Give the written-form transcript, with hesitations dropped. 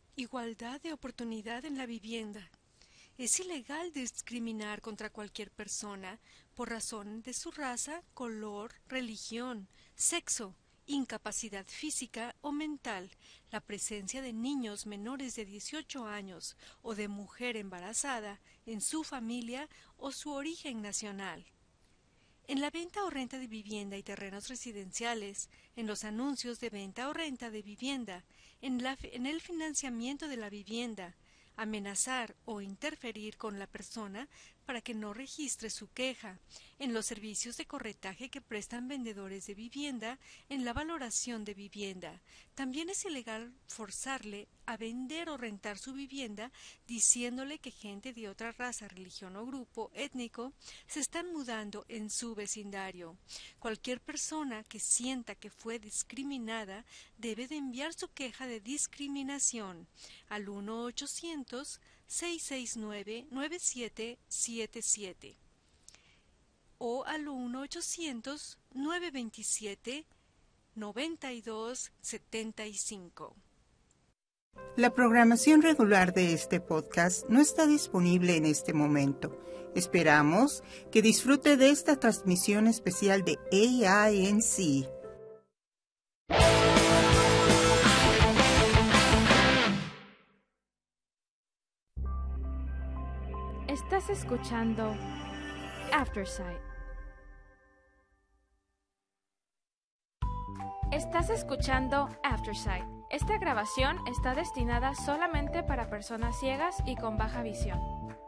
Igualdad de oportunidad en la vivienda. Es ilegal discriminar contra cualquier persona por razón de su raza, color, religión, sexo, incapacidad física o mental, la presencia de niños menores de 18 años o de mujer embarazada en su familia o su origen nacional. En la venta o renta de vivienda y terrenos residenciales, en los anuncios de venta o renta de vivienda, en el financiamiento de la vivienda, amenazar o interferir con la persona para que no registre su queja, en los servicios de corretaje que prestan vendedores de vivienda, en la valoración de vivienda. También es ilegal forzarle a vender o rentar su vivienda diciéndole que gente de otra raza, religión o grupo étnico se están mudando en su vecindario. Cualquier persona que sienta que fue discriminada debe de enviar su queja de discriminación al 1-800-669-9777 o al 1-800-927-9275. La programación regular de este podcast no está disponible en este momento. Esperamos que disfrute de esta transmisión especial de AINC. Estás escuchando Aftersight. Estás escuchando Aftersight. Esta grabación está destinada solamente para personas ciegas y con baja visión.